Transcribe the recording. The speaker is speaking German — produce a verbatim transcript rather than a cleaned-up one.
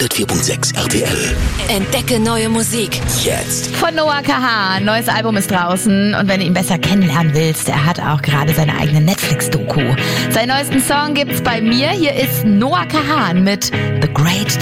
hundertvier Komma sechs R T L. Entdecke neue Musik. Jetzt. Von Noah Kahan. Neues Album ist draußen. Und wenn du ihn besser kennenlernen willst, er hat auch gerade seine eigene Netflix-Doku. Seinen neuesten Song gibt's bei mir. Hier ist Noah Kahan mit The Great